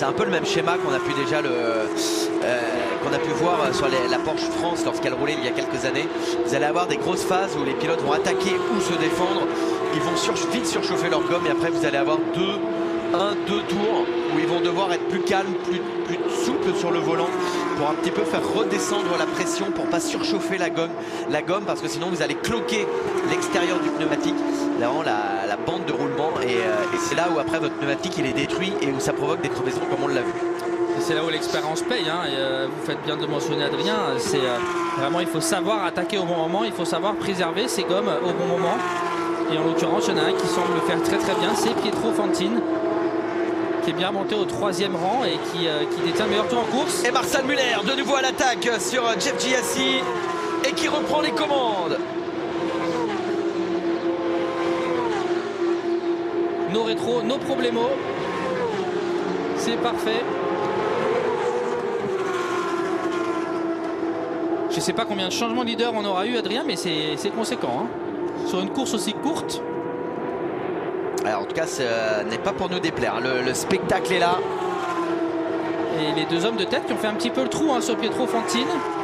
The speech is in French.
c'est un peu le même schéma qu'on a pu déjà qu'on a pu voir sur la Porsche France lorsqu'elle roulait il y a quelques années. Vous allez avoir des grosses phases où les pilotes vont attaquer ou se défendre. Ils vont vite surchauffer leur gomme et après vous allez avoir deux tours où ils vont devoir être plus calmes, plus souples sur le volant pour un petit peu faire redescendre la pression pour pas surchauffer la gomme parce que sinon vous allez cloquer l'extérieur du pneumatique, la bande de roulement et c'est là où après votre pneumatique il est détruit et où ça provoque des crevaisons comme on l'a vu. C'est là où l'expérience paye, hein, et, vous faites bien de mentionner Adrien, c'est vraiment il faut savoir attaquer au bon moment, il faut savoir préserver ses gommes au bon moment. Et en l'occurrence, il y en a un qui semble le faire très bien, c'est Pietro Fantin, qui est bien monté au 3e rang et qui détient le meilleur tour en course. Et Marcel Muller de nouveau à l'attaque sur Jeff Gyasi et qui reprend les commandes. Nos rétros, nos problemos. C'est parfait. Je ne sais pas combien de changements de leader on aura eu, Adrien, mais c'est conséquent. Hein. Sur une course aussi courte. Alors, en tout cas, ce n'est pas pour nous déplaire. Le spectacle est là. Et les deux hommes de tête qui ont fait un petit peu le trou hein, sur Pietro Fantin.